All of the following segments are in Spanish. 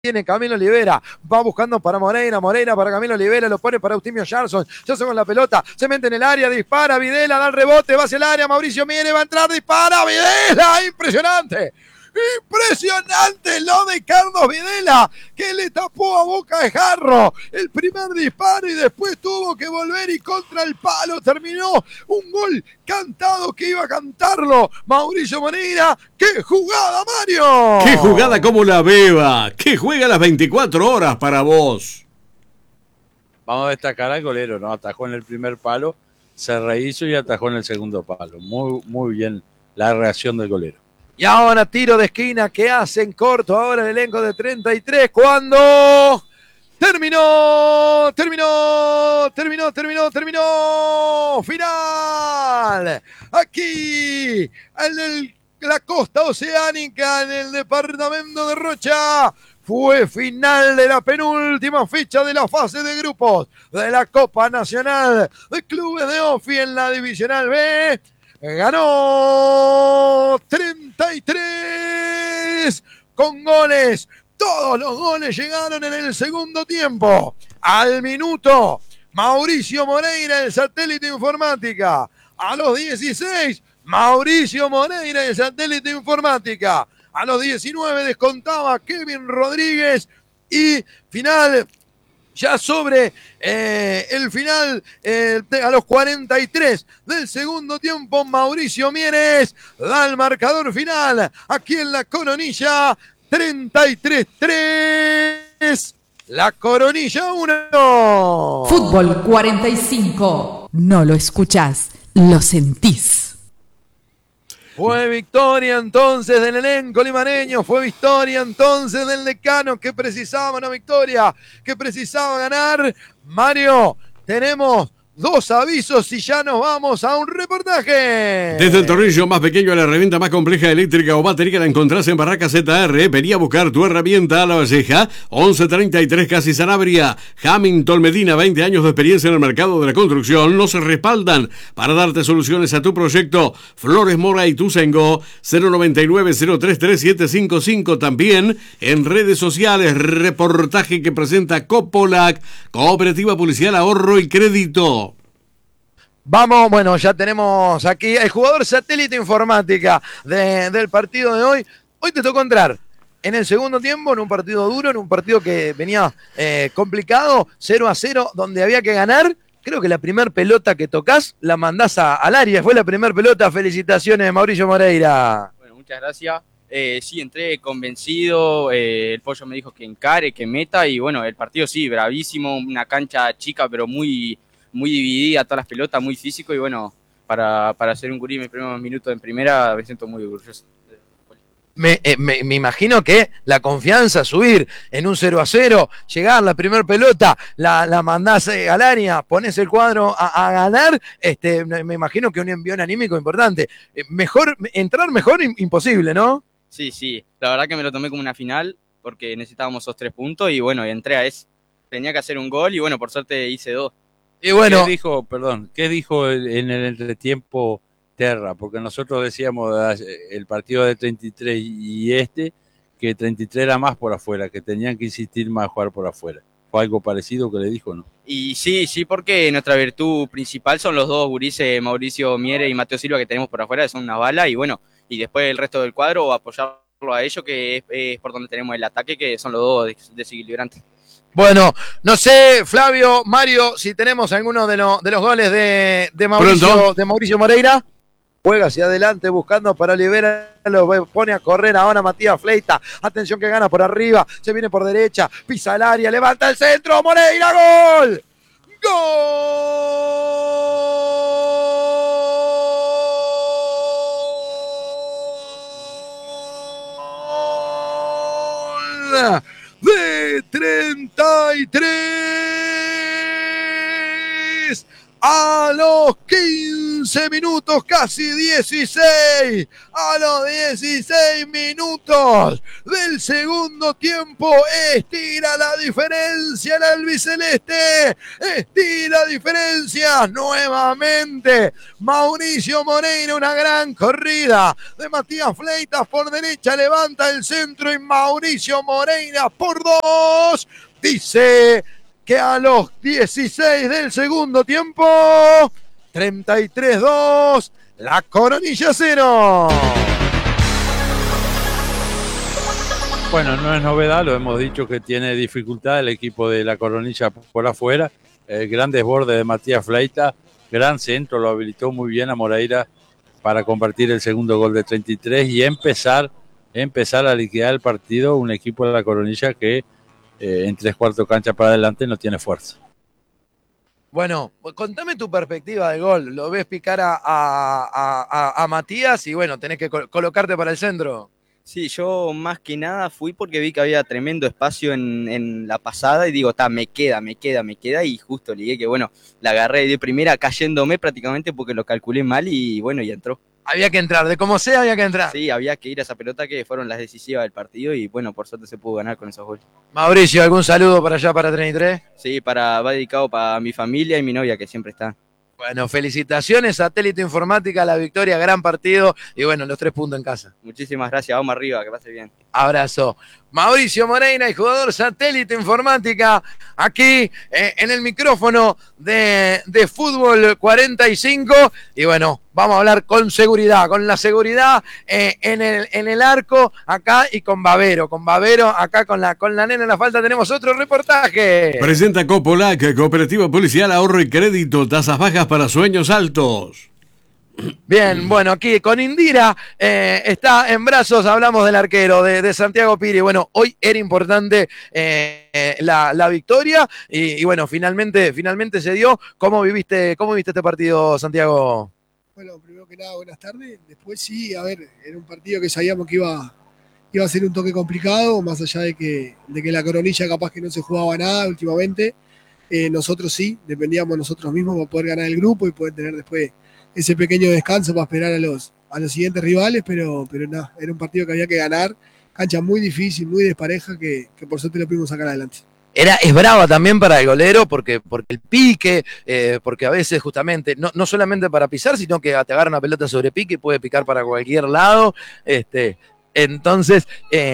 tiene Camilo Olivera, va buscando para Moreira para Camilo Olivera, lo pone para Eustimio Jackson con la pelota, se mete en el área, dispara, Videla da el rebote, va hacia el área, Mauricio Miere va a entrar, dispara, Videla, impresionante. Impresionante lo de Carlos Videla, que le tapó a boca de jarro el primer disparo y después tuvo que volver y contra el palo terminó un gol cantado que iba a cantarlo Mauricio Moreira. ¡Qué jugada, Mario! ¡Qué jugada como la Beba! ¡Que juega las 24 horas para vos! Vamos a destacar al golero, ¿no? Atajó en el primer palo, se rehizo y atajó en el segundo palo. Muy, muy bien la reacción del golero. Y ahora tiro de esquina que hacen corto ahora el elenco de 33 cuando terminó. Final. Aquí en la costa oceánica, en el departamento de Rocha. Fue final de la penúltima fecha de la fase de grupos de la Copa Nacional de Clubes de OFI en la Divisional B. Ganó 33 con goles. Todos los goles llegaron en el segundo tiempo. Al minuto, Mauricio Moreira, el satélite informática. A los 16, Mauricio Moreira, el satélite informática. A los 19 descontaba Kevin Rodríguez. Y final, ya sobre el final, a los 43 del segundo tiempo, Mauricio Mieres da el marcador final aquí en la Coronilla. 33-3, la Coronilla 1. Fútbol 45. No lo escuchás, lo sentís. Fue victoria entonces del elenco limareño, fue victoria entonces del decano que precisaba una victoria, que precisaba ganar. Mario, tenemos 2 avisos y ya nos vamos a un reportaje. Desde el tornillo más pequeño a la herramienta más compleja eléctrica o batería la encontrás en Barraca ZR. Vení a buscar tu herramienta a La Valleja, 1133 Casi Sanabria. Hamilton Medina, 20 años de experiencia en el mercado de la construcción, nos respaldan para darte soluciones a tu proyecto. Flores Mora y Tuzengo, 099-033-755. También en redes sociales, reportaje que presenta Copolac, Cooperativa Policial Ahorro y Crédito. Vamos, bueno, ya tenemos aquí el jugador satélite informática del partido de hoy. Hoy te tocó entrar en el segundo tiempo, en un partido duro, en un partido que venía complicado, 0-0, donde había que ganar. Creo que la primera pelota que tocas la mandás al área. Fue la primera pelota. Felicitaciones, Mauricio Moreira. Bueno, muchas gracias. Sí, entré convencido. El Pollo me dijo que encare, que meta. Y bueno, el partido sí, bravísimo. Una cancha chica, pero muy dividida, todas las pelotas, muy físico. Y bueno, para hacer un gurí en mis primeros minutos en primera, me siento muy orgulloso. Me imagino que la confianza, subir en un 0-0, llegar, la primera pelota, la mandás al área, ponés el cuadro a ganar, me imagino que un envión anímico importante. Entrar mejor, imposible, ¿no? Sí, la verdad que me lo tomé como una final, porque necesitábamos esos 3 puntos, y bueno, entré a eso. Tenía que hacer un gol, y bueno, por suerte hice 2. Y bueno, ¿Qué dijo en el entretiempo Terra? Porque nosotros decíamos el partido de 33 y que 33 era más por afuera, que tenían que insistir más a jugar por afuera. ¿Fue algo parecido que le dijo, no? Y sí, porque nuestra virtud principal son los dos gurises, Mauricio Miere y Mateo Silva, que tenemos por afuera, que son una bala, y bueno, y después el resto del cuadro apoyarlo a ellos, que es por donde tenemos el ataque, que son los dos desequilibrantes. Bueno, no sé, Flavio, Mario, si tenemos alguno de los goles de Mauricio Moreira. Juega hacia adelante buscando para Olivera, lo pone a correr ahora Matías Fleita. Atención que gana por arriba, se viene por derecha, pisa el área, levanta el centro, Moreira, ¡gol! ¡Gol! De 33 a los 15 15 minutos, casi 16. A los 16 minutos del segundo tiempo, estira la diferencia el albiceleste. Estira diferencia nuevamente. Mauricio Moreira, una gran corrida de Matías Fleitas por derecha, levanta el centro y Mauricio Moreira por 2. Dice que a los 16 del segundo tiempo, 33-2, la Coronilla 0. Bueno, no es novedad, lo hemos dicho que tiene dificultad el equipo de la Coronilla por afuera. Gran desborde de Matías Fleitas, gran centro, lo habilitó muy bien a Moreira para convertir el segundo gol de 33 y empezar a liquidar el partido. Un equipo de la Coronilla que en 3/4 cancha para adelante no tiene fuerza. Bueno, contame tu perspectiva de gol. ¿Lo ves picar a Matías y bueno, tenés que colocarte para el centro? Sí, yo más que nada fui porque vi que había tremendo espacio en la pasada y digo, me queda y justo ligué que bueno, la agarré de primera cayéndome prácticamente porque lo calculé mal y bueno, y entró. Había que entrar, de como sea había que entrar. Sí, había que ir a esa pelota que fueron las decisivas del partido y bueno, por suerte se pudo ganar con esos goles. Mauricio, ¿algún saludo para allá, para 33? Sí, va dedicado para mi familia y mi novia que siempre está. Bueno, felicitaciones, Satélite Informática, la victoria, gran partido y bueno, los 3 puntos en casa. Muchísimas gracias, vamos arriba, que pase bien. Abrazo. Mauricio Moreira, el jugador Satélite Informática, aquí en el micrófono de Fútbol 45. Y bueno, vamos a hablar con seguridad, con la seguridad en el arco acá y con Bavero. Con Bavero, acá con la nena en la falta tenemos otro reportaje. Presenta Copolac, Cooperativa Policial, Ahorro y Crédito, tasas bajas para sueños altos. Bien, bueno, aquí con Indira está en brazos, hablamos del arquero de Santiago Piri. Bueno, hoy era importante la victoria y bueno, finalmente se dio. ¿Cómo viviste este partido, Santiago? Bueno, primero que nada, buenas tardes. Después sí, a ver, era un partido que sabíamos que iba a ser un toque complicado, más allá de que la Coronilla capaz que no se jugaba nada últimamente. Nosotros sí, dependíamos nosotros mismos para poder ganar el grupo y poder tener después ese pequeño descanso para esperar a los siguientes rivales, pero nada, era un partido que había que ganar, cancha muy difícil, muy despareja, que por suerte lo pudimos sacar adelante. Es brava también para el golero porque el pique, porque a veces justamente, no solamente para pisar, sino que te agarra una pelota sobre pique y puede picar para cualquier lado. Entonces,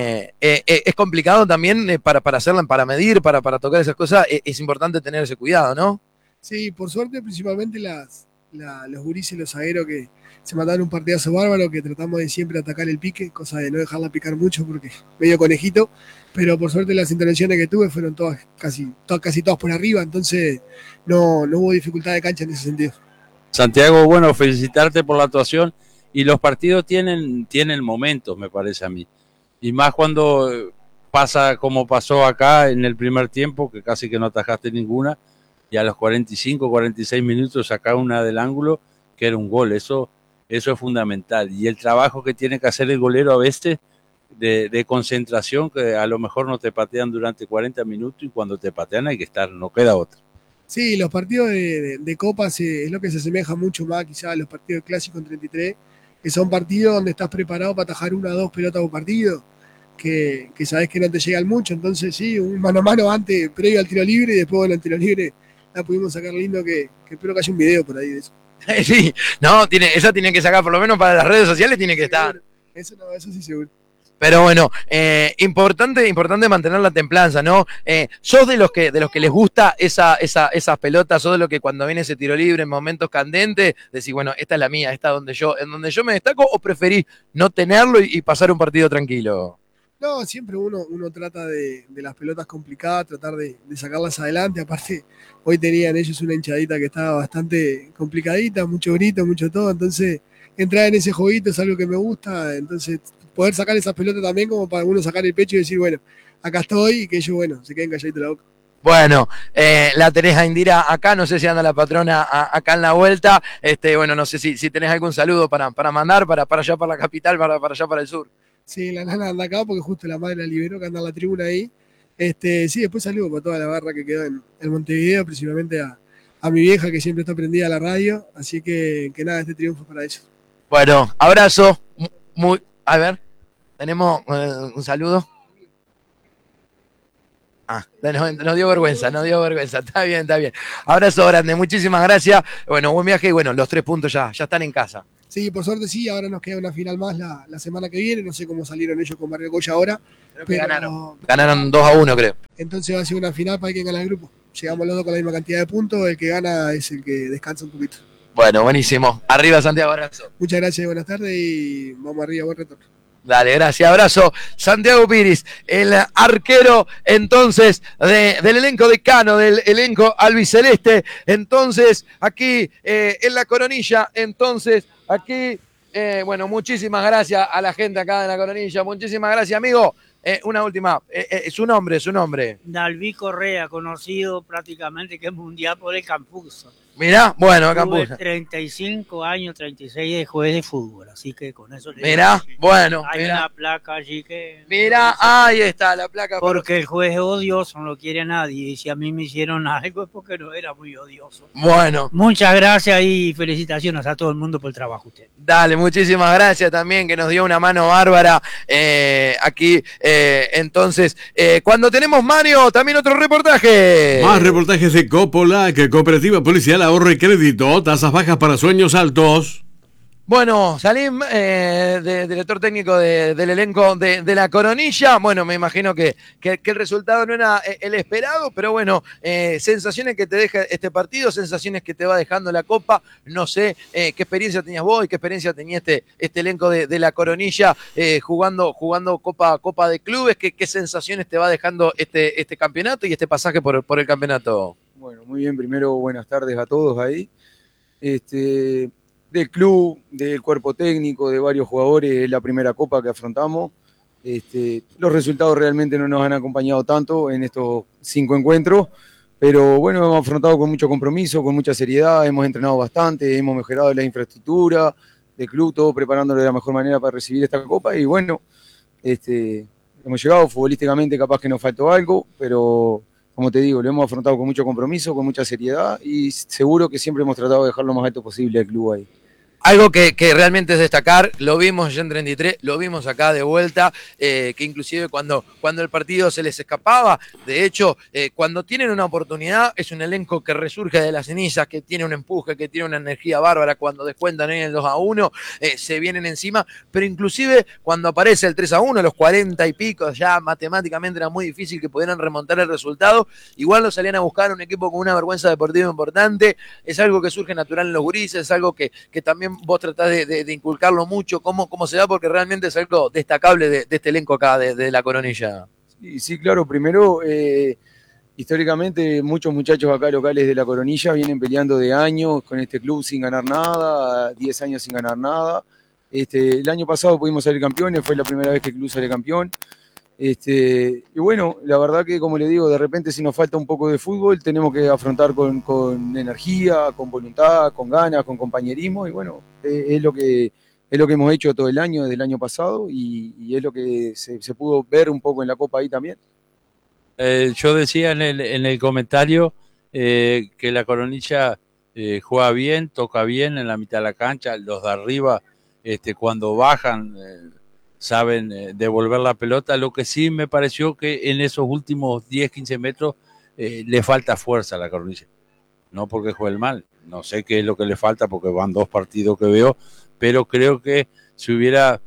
es complicado también para hacerla, para medir, para tocar esas cosas, es importante tener ese cuidado, ¿no? Sí, por suerte, principalmente los gurises, los zagueros que se mandaron un partidazo bárbaro, que tratamos de siempre atacar el pique, cosa de no dejarla picar mucho porque medio conejito, pero por suerte las intervenciones que tuve fueron todas casi todas por arriba, entonces no hubo dificultad de cancha en ese sentido. Santiago, bueno, felicitarte por la actuación y los partidos tienen momentos, me parece a mí, y más cuando pasa como pasó acá en el primer tiempo, que casi que no atajaste ninguna, y a los 45, 46 minutos saca una del ángulo, que era un gol. Eso es fundamental. Y el trabajo que tiene que hacer el golero a veces de concentración, que a lo mejor no te patean durante 40 minutos y cuando te patean hay que estar, no queda otra. Sí, los partidos de Copas es lo que se asemeja mucho más quizás a los partidos clásicos en 33, que son partidos donde estás preparado para atajar 1 o 2 pelotas por partido, que sabes que no te llegan mucho. Entonces sí, un mano a mano antes, previo al tiro libre, y después del tiro libre la pudimos sacar lindo, que espero que haya un video por ahí de eso. Sí, no, eso tiene que sacar por lo menos para las redes sociales, tiene que estar. Eso sí seguro. Pero bueno, importante mantener la templanza, ¿no? ¿Sos de los que les gusta esas pelotas? ¿Sos de los que cuando viene ese tiro libre en momentos candentes decís, bueno, esta es la mía, esta es en donde yo me destaco, o preferís no tenerlo y pasar un partido tranquilo? No, siempre uno trata de las pelotas complicadas, tratar de sacarlas adelante. Aparte, hoy tenían ellos una hinchadita que estaba bastante complicadita, mucho grito, mucho todo. Entonces, entrar en ese jueguito es algo que me gusta. Entonces, poder sacar esas pelotas también como para uno sacar el pecho y decir, bueno, acá estoy, y que ellos, bueno, se queden calladitos la boca. Bueno, la tenés a Indira acá, no sé si anda la patrona acá en la vuelta. Bueno, no sé si tenés algún saludo para mandar para allá, para la capital, para allá, para el sur. Sí, la nana anda acá porque justo la madre la liberó, que anda en la tribuna ahí. Sí, después saludo para toda la barra que quedó en Montevideo, principalmente a a mi vieja que siempre está prendida a la radio, así que nada, este triunfo es para ellos. Bueno, abrazo. A ver, tenemos un saludo. Nos dio vergüenza, está bien. Abrazo grande, muchísimas gracias. Bueno, buen viaje y bueno, los 3 puntos ya están en casa. Sí, por suerte sí, ahora nos queda una final más la semana que viene, no sé cómo salieron ellos con Barrio Goya ahora. Pero ganaron 2-1, creo. Entonces va a ser una final para quien gana el grupo. Llegamos los dos con la misma cantidad de puntos, el que gana es el que descansa un poquito. Bueno, buenísimo. Arriba, Santiago, abrazo. Muchas gracias, buenas tardes y vamos arriba, buen retorno. Dale, gracias, abrazo. Santiago Piris, el arquero entonces del elenco de Cano, del elenco albiceleste. Entonces, aquí en la Coronilla, bueno, muchísimas gracias a la gente acá de la Coronilla. Muchísimas gracias, amigo. Una última, su nombre. Dalví Correa, conocido prácticamente que es mundial por el Campuso. Mirá, bueno, acá Tuve 35 años, 36 de juez de fútbol, así que con eso... Mirá, bueno. Hay una placa allí que... Mirá, ahí está la placa. Porque el juez es odioso, no lo quiere a nadie, y si a mí me hicieron algo es porque no era muy odioso. Bueno. Muchas gracias y felicitaciones a todo el mundo por el trabajo usted. Dale, muchísimas gracias también, que nos dio una mano bárbara aquí. Entonces, cuando tenemos, Mario, también otro reportaje. Más reportajes de Copolac, Cooperativa Policial Ahorro y Crédito, tasas bajas para sueños altos. Bueno, Salim, director técnico del elenco de la Coronilla. Bueno, me imagino que el resultado no era el esperado, pero bueno, sensaciones que te deja este partido, sensaciones que te va dejando la Copa. No sé qué experiencia tenías vos y qué experiencia tenía este elenco de la Coronilla jugando Copa de Clubes. ¿Qué sensaciones te va dejando este campeonato y este pasaje por el campeonato? Bueno, muy bien. Primero, buenas tardes a todos ahí. Del club, del cuerpo técnico, de varios jugadores, es la primera copa que afrontamos. Los resultados realmente no nos han acompañado tanto en estos 5 encuentros, pero bueno, hemos afrontado con mucho compromiso, con mucha seriedad, hemos entrenado bastante, hemos mejorado la infraestructura del club, todo preparándolo de la mejor manera para recibir esta copa y bueno, hemos llegado futbolísticamente, capaz que nos faltó algo, pero como te digo, lo hemos afrontado con mucho compromiso, con mucha seriedad y seguro que siempre hemos tratado de dejar lo más alto posible al club ahí. Algo que realmente es destacar, lo vimos ya en 33, lo vimos acá de vuelta, que inclusive cuando el partido se les escapaba, de hecho, cuando tienen una oportunidad, es un elenco que resurge de las cenizas, que tiene un empuje, que tiene una energía bárbara, cuando descuentan en el 2-1, se vienen encima, pero inclusive cuando aparece el 3-1, los 40 y pico, ya matemáticamente era muy difícil que pudieran remontar el resultado, igual lo salían a buscar un equipo con una vergüenza deportiva importante, es algo que surge natural en los gurises, es algo que también vos tratás de inculcarlo mucho, cómo se da, porque realmente es algo destacable de este elenco acá de la Coronilla. Sí, claro, primero, históricamente muchos muchachos acá locales de la Coronilla vienen peleando de años con este club sin ganar nada, 10 años sin ganar nada. El año pasado pudimos salir campeones, fue la primera vez que el club sale campeón. Y bueno, la verdad que como le digo, de repente si nos falta un poco de fútbol, tenemos que afrontar con energía, con voluntad, con ganas, con compañerismo y bueno, es lo que hemos hecho todo el año, desde el año pasado y es lo que se pudo ver un poco en la Copa ahí también. Yo decía en el comentario que la Coronilla juega bien, toca bien en la mitad de la cancha, los de arriba cuando bajan saben devolver la pelota. Lo que sí me pareció que en esos últimos 10, 15 metros le falta fuerza a la Coronilla. No porque juegue mal, no sé qué es lo que le falta porque van 2 partidos que veo, pero creo que si hubiera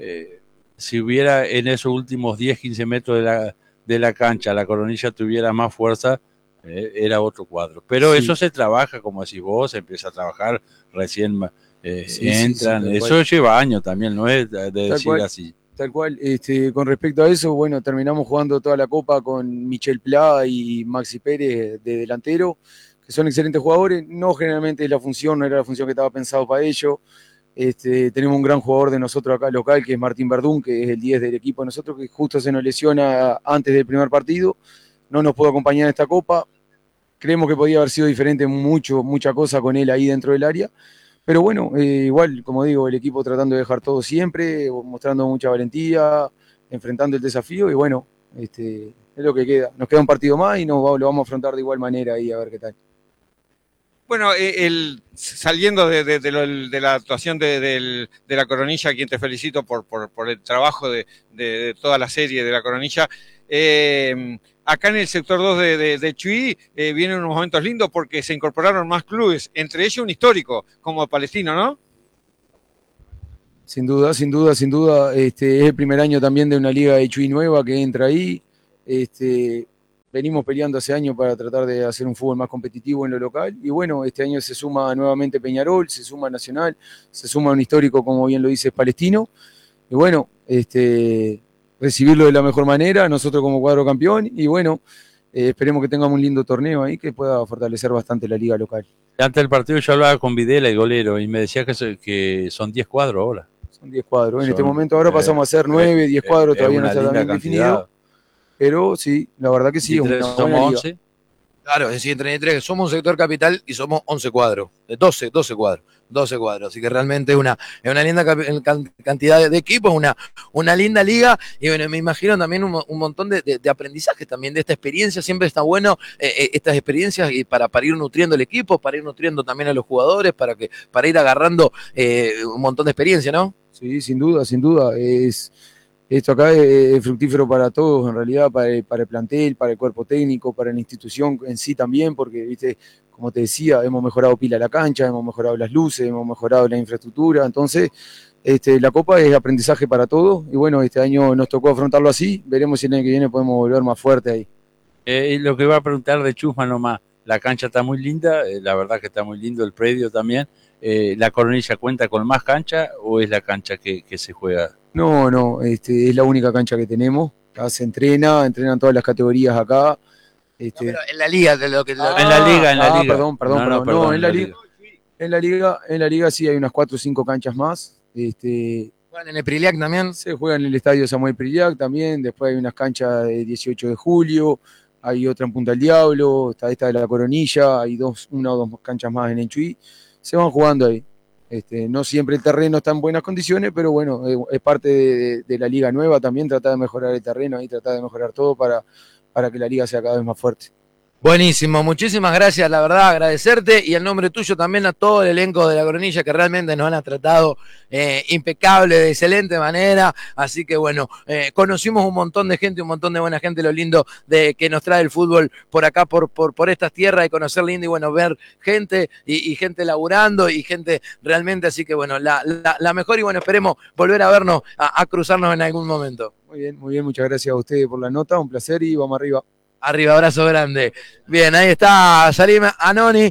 en esos últimos 10, 15 metros de la cancha la Coronilla tuviera más fuerza, era otro cuadro. Pero sí, eso se trabaja, como decís vos, se empieza a trabajar recién. Entran, sí, eso lleva años también, no es de decir cual, así. Tal cual, con respecto a eso, bueno, terminamos jugando toda la Copa con Michel Pla y Maxi Pérez de delantero, que son excelentes jugadores, no generalmente no era la función que estaba pensado para ellos. Tenemos un gran jugador de nosotros acá local, que es Martín Verdún, que es el 10 del equipo de nosotros, que justo se nos lesiona antes del primer partido, no nos pudo acompañar en esta Copa, creemos que podía haber sido diferente mucha cosa con él ahí dentro del área. Pero bueno, igual, como digo, el equipo tratando de dejar todo siempre, mostrando mucha valentía, enfrentando el desafío y bueno, es lo que queda. Nos queda un partido más y lo vamos a afrontar de igual manera ahí a ver qué tal. Bueno, saliendo de la actuación de la Coronilla, a quien te felicito por el trabajo de toda la serie de la Coronilla, acá en el sector 2 de Chuy vienen unos momentos lindos porque se incorporaron más clubes, entre ellos un histórico como Palestino, ¿no? Sin duda, sin duda, sin duda. Es el primer año también de una liga de Chuy nueva que entra ahí. Venimos peleando hace años para tratar de hacer un fútbol más competitivo en lo local. Y bueno, este año se suma nuevamente Peñarol, se suma Nacional, se suma un histórico, como bien lo dice, Palestino. Y bueno, recibirlo de la mejor manera, nosotros como cuadro campeón. Y bueno, esperemos que tengamos un lindo torneo ahí que pueda fortalecer bastante la liga local. Antes del partido yo hablaba con Videla, el golero, y me decía que son 10 cuadros ahora. Son 10 cuadros. En este momento ahora pasamos a ser 9, 10 cuadros, todavía no está bien definido. Pero sí, la verdad que sí. Somos 11. Claro, es decir, en 33 somos un sector capital y somos 11 cuadros, 12 cuadros, así que realmente es una linda cantidad de equipos, una linda liga, y bueno, me imagino también un montón de aprendizaje también de esta experiencia. Siempre está bueno estas experiencias y para ir nutriendo el equipo, para ir nutriendo también a los jugadores, para ir agarrando un montón de experiencia, ¿no? Sí, sin duda, esto acá es fructífero para todos, en realidad, para el plantel, para el cuerpo técnico, para la institución en sí también, porque, viste, como te decía, hemos mejorado pila la cancha, hemos mejorado las luces, hemos mejorado la infraestructura. Entonces, la Copa es aprendizaje para todos, y bueno, este año nos tocó afrontarlo así. Veremos si el año que viene podemos volver más fuerte ahí. Lo que iba a preguntar de Chusma nomás, la cancha está muy linda, la verdad que está muy lindo el predio también. ¿La Coronilla cuenta con más cancha o es la cancha que se juega? No, es la única cancha que tenemos. Acá se entrenan todas las categorías acá. No, pero en la liga, de lo que en la liga. Perdón. No, en la liga sí hay unas 4 o 5 canchas más. ¿Juegan en el Priliac también? Se juega en el estadio Samuel Priliac también. Después hay unas canchas de 18 de julio. Hay otra en Punta del Diablo. Está esta de la Coronilla. Hay una o dos canchas más en Enchuí. Se van jugando ahí. No siempre el terreno está en buenas condiciones, pero bueno, es parte de la liga nueva también, tratar de mejorar el terreno y tratar de mejorar todo para que la liga sea cada vez más fuerte. Buenísimo, muchísimas gracias, la verdad, agradecerte, y en nombre tuyo también a todo el elenco de la Coronilla, que realmente nos han tratado impecable, de excelente manera. Así que bueno, conocimos un montón de gente, un montón de buena gente, lo lindo de que nos trae el fútbol por acá, por estas tierras, y conocer lindo, y bueno, ver gente y gente laburando y gente realmente. Así que bueno, la mejor, y bueno, esperemos volver a vernos, a cruzarnos en algún momento. Muy bien, muchas gracias a ustedes por la nota, un placer, y vamos arriba. Arriba, abrazo grande. Bien, ahí está Salim Anoni,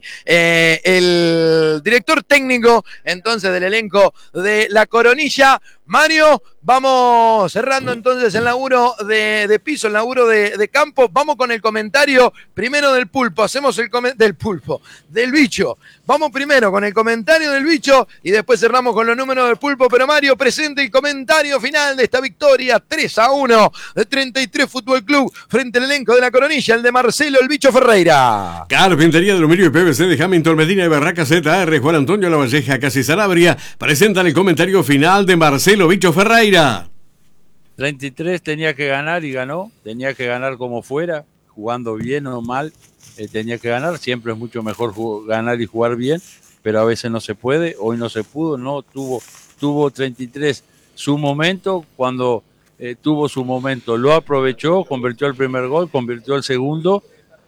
el director técnico entonces del elenco de la Coronilla. Mario, vamos cerrando entonces el laburo de piso, el laburo de campo. Vamos con el comentario primero del Pulpo. Hacemos del Bicho. Vamos primero con el comentario del Bicho y después cerramos con los números del Pulpo. Pero Mario, presente el comentario final de esta victoria 3-1 de 33 Fútbol Club frente al elenco de la Coronilla, el de Marcelo el Bicho Ferreira. Carpintería de Aluminio y PVC de Hamilton Medina y Barraca ZR, Juan Antonio Lavalleja, Casi Sanabria, presentan el comentario final de Marcelo Bicho Ferreira. 33 tenía que ganar y ganó, tenía que ganar como fuera, jugando bien o mal, tenía que ganar. Siempre es mucho mejor ganar y jugar bien, pero a veces no se puede. Hoy no se pudo, no tuvo 33 su momento. Cuando tuvo su momento lo aprovechó, convirtió el primer gol, convirtió el segundo,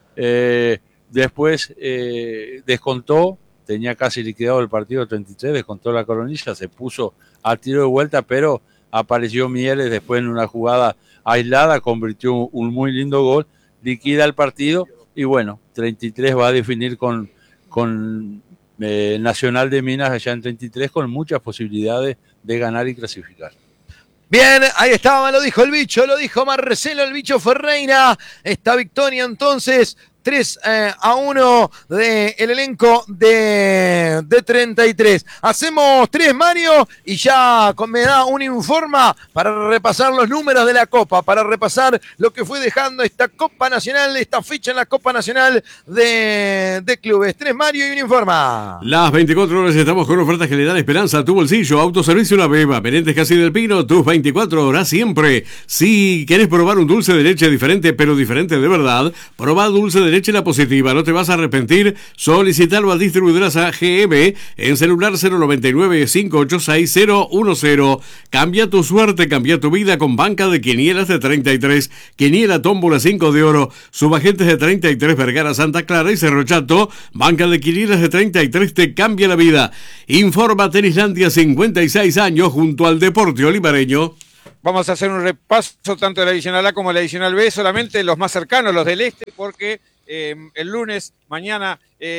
después descontó, tenía casi liquidado el partido 33, descontó la Coronilla, se puso a tiro de vuelta, pero apareció Mieres después en una jugada aislada, convirtió un muy lindo gol, liquida el partido, y bueno, 33 va a definir con Nacional de Minas allá en 33, con muchas posibilidades de ganar y clasificar. Bien, ahí estaba, lo dijo el Bicho, lo dijo Marcelo el Bicho Ferreira. Esta victoria entonces 3-1 del elenco de 33. Hacemos 3, Mario, y ya me da un informa para repasar los números de la Copa, para repasar lo que fue dejando esta Copa Nacional, esta fecha en la Copa Nacional de clubes. 3, Mario, y un informa. Las 24 horas estamos con ofertas que le dan esperanza a tu bolsillo. Autoservicio La Beba, Penentes Casi del Pino, tus 24 horas siempre. Si querés probar un dulce de leche diferente, pero diferente de verdad, probá dulce de leche La Positiva, no te vas a arrepentir. Solicitalo a distribuidoras AGM en celular 099-586-010. Cambia tu suerte, cambia tu vida con banca de quinielas de 33, quiniela tómbola 5 de oro, subagentes de 33, Vergara, Santa Clara y Cerro Chato. Banca de quinielas de 33 te cambia la vida. Informa Tenislandia, 56 años junto al deporte olivareño. Vamos a hacer un repaso tanto de la adicional A como de la adicional B, solamente los más cercanos, los del este, porque el lunes, mañana,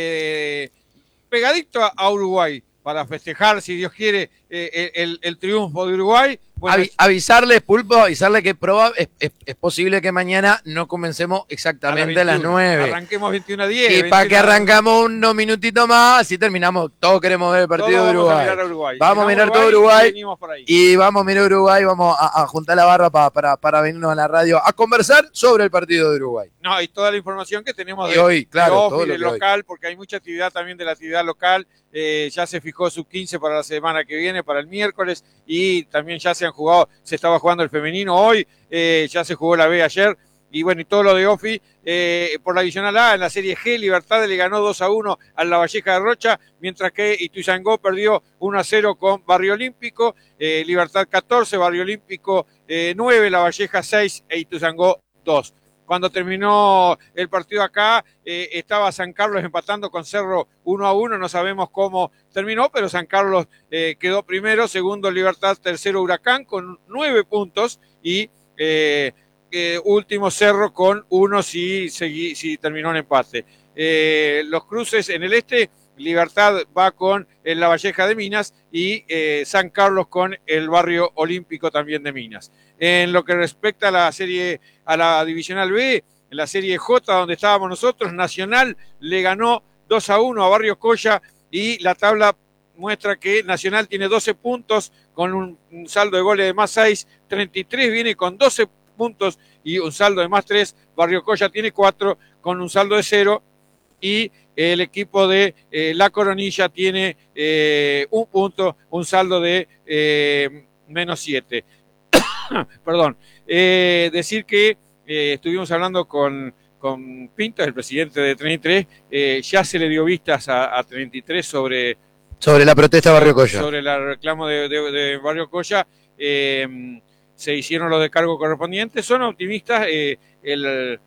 pegadito a Uruguay, para festejar, si Dios quiere, el triunfo de Uruguay. Bueno, avisarle, Pulpo, avisarle que es posible que mañana no comencemos exactamente a las 9. Arranquemos 21:10. Y para que arrancamos unos minutitos más, así terminamos. Todos queremos ver el partido de Uruguay. Vamos a mirar todo Uruguay. Y vamos a mirar Uruguay, vamos a juntar la barra para venirnos a la radio a conversar sobre el partido de Uruguay. No, y toda la información que tenemos de hoy, claro, todo del local, porque hay mucha actividad también de la actividad local. Ya se fijó sub-15 para la semana que viene, para el miércoles, y también ya se estaba jugando el femenino hoy, ya se jugó la B ayer, y bueno, y todo lo de Ofi. Por la adicional A, en la Serie G, Libertad le ganó 2-1 a La Valleja de Rocha, mientras que Ituzaingó perdió 1-0 con Barrio Olímpico. Libertad 14, Barrio Olímpico 9, La Valleja 6 e Ituzaingó 2. Cuando terminó el partido acá, estaba San Carlos empatando con Cerro 1-1, no sabemos cómo terminó, pero San Carlos quedó primero, segundo Libertad, tercero Huracán con 9 puntos y último Cerro con 1 si terminó en empate. Los cruces en el este, Libertad va con La Valleja de Minas y San Carlos con el Barrio Olímpico también de Minas. En lo que respecta a la divisional B, en la Serie J, donde estábamos nosotros, Nacional le ganó 2-1 a Barrio Colla y la tabla muestra que Nacional tiene 12 puntos con un saldo de goles de más 6, 33 viene con 12 puntos y un saldo de más 3, Barrio Colla tiene 4 con un saldo de 0 y el equipo de La Coronilla tiene un punto, un saldo de menos 7. Perdón, decir que estuvimos hablando con Pinto, el presidente de 33, ya se le dio vistas a 33 sobre la protesta de Barrio Colla. Sobre el reclamo de Barrio Colla, se hicieron los descargos correspondientes, son optimistas, el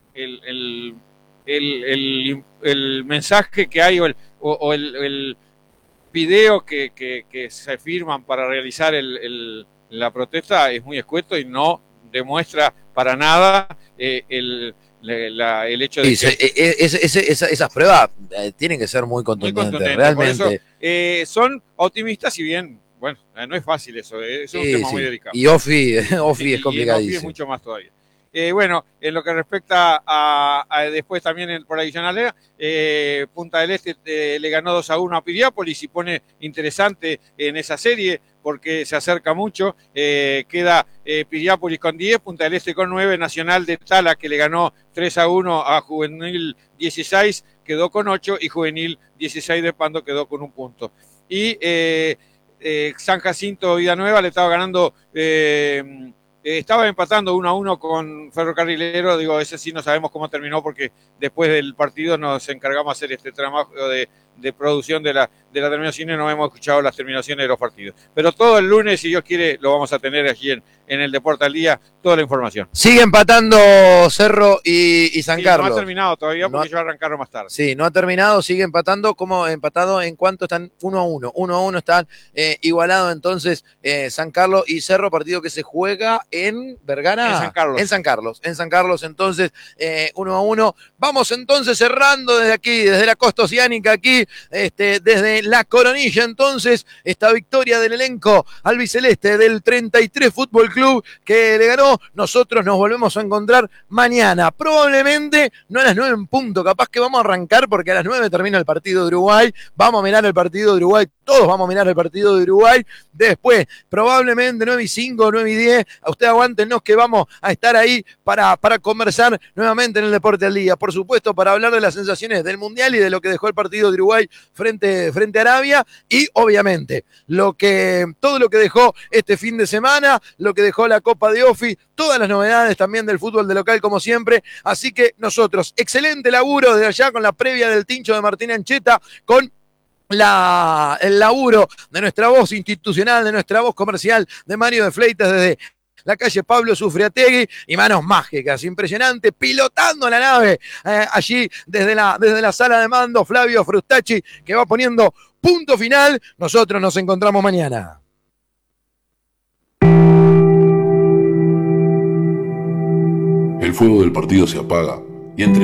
mensaje que hay o el video que se firman para realizar la protesta es muy escueto y no demuestra para nada el hecho de que... esas pruebas tienen que ser muy contundentes, realmente. Por eso, son optimistas, si bien, bueno, no es fácil eso, es un tema muy delicado. Y Ofi es complicadísimo. Y Ofi es mucho más todavía. Bueno, en lo que respecta a después también por adicional, Punta del Este le ganó 2-1 a Piriápolis y pone interesante en esa serie porque se acerca mucho. Queda Piriápolis con 10, Punta del Este con 9, Nacional de Tala que le ganó 3-1 a Juvenil 16 quedó con 8 y Juvenil 16 de Pando quedó con 1 punto. Y San Jacinto Villanueva le estaba ganando... estaba empatando 1-1 con Ferrocarrilero, digo, ese sí no sabemos cómo terminó porque después del partido nos encargamos de hacer este trabajo de producción de la terminación y no hemos escuchado las terminaciones de los partidos. Pero todo el lunes, si Dios quiere, lo vamos a tener allí en el Deporte al Día, toda la información. Sigue empatando Cerro y San Carlos. No ha terminado todavía porque ellos arrancaron más tarde. Sí, no ha terminado, sigue empatando. ¿Cómo empatado? ¿En cuánto están? 1-1. 1-1 están igualados entonces San Carlos y Cerro, partido que se juega en Vergara. En San Carlos. En San Carlos, entonces 1-1. Vamos entonces cerrando desde aquí, desde la costa oceánica aquí, desde La Coronilla, entonces, esta victoria del elenco albiceleste del 33 Fútbol Club que le ganó. Nosotros nos volvemos a encontrar mañana, probablemente no a las 9 en punto, capaz que vamos a arrancar porque a las 9 termina el partido de Uruguay, vamos a mirar el partido de Uruguay, todos vamos a mirar el partido de Uruguay, después, probablemente 9:05, 9:10, a usted aguántenos que vamos a estar ahí para conversar nuevamente en el Deporte al Día, por supuesto, para hablar de las sensaciones del Mundial y de lo que dejó el partido de Uruguay Uruguay frente a Arabia, y obviamente todo lo que dejó este fin de semana, lo que dejó la Copa de Ofi, todas las novedades también del fútbol de local como siempre. Así que nosotros, excelente laburo desde allá con la previa del Tincho de Martín Ancheta, con el laburo de nuestra voz institucional, de nuestra voz comercial, de Mario de Fleitas desde la calle Pablo Sufriategui, y manos mágicas, impresionante, pilotando la nave allí desde la sala de mando, Flavio Frustacci, que va poniendo punto final. Nosotros nos encontramos mañana. El fuego del partido se apaga y entre